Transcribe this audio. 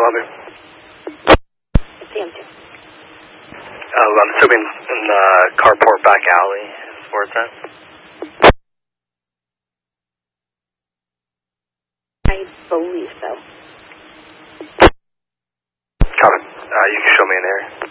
help you? It's the M2. I'm assuming in the carport back alley is where it's at. I believe so. Copy. You can show me in there.